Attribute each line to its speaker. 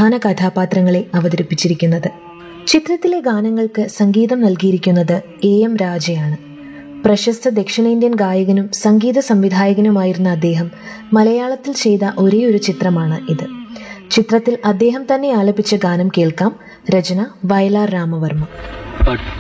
Speaker 1: പ്രധാന കഥാപാത്രങ്ങളെ അവതരിപ്പിച്ചിരിക്കുന്നത്. ചിത്രത്തിലെ ഗാനങ്ങൾക്ക് സംഗീതം നൽകിയിരിക്കുന്നത് AM രാജയാണ്. പ്രശസ്ത ദക്ഷിണേന്ത്യൻ ഗായകനും സംഗീത സംവിധായകനുമായിരുന്ന അദ്ദേഹം മലയാളത്തിൽ ചെയ്ത ഒരേയൊരു ചിത്രമാണ് ഇത്. ചിത്രത്തിൽ അദ്ദേഹം തന്നെ ആലപിച്ച ഗാനം കേൾക്കാം. രചന വയലാർ രാമവർമ്മ.